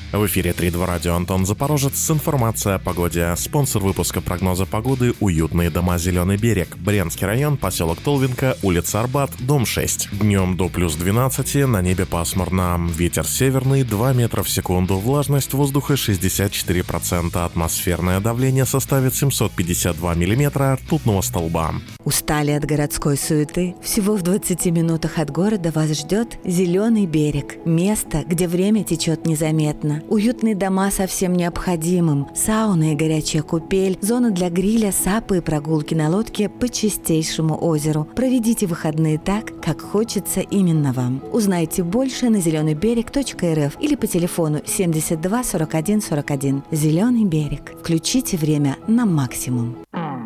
В эфире 3-2 радио Антон Запорожец с информацией о погоде. Спонсор выпуска прогноза погоды — уютные дома «Зеленый берег». Брянский район, поселок Толвинка, улица Арбат, дом 6. Днем до плюс 12, на небе пасмурно. Ветер северный 2 метра в секунду. Влажность воздуха 64%. Атмосферное давление составит 752 миллиметра ртутного столба. Устали от городской суеты? Всего в 20 минутах от города вас ждет «Зеленый берег». Место, где время течет незаметно. Уютные дома со всем необходимым, сауна и горячая купель, зона для гриля, сапы и прогулки на лодке по чистейшему озеру. Проведите выходные так, как хочется именно вам. Узнайте больше на zelenybерег.рф или по телефону 72 41 41. «Зеленый берег». Включите время на максимум.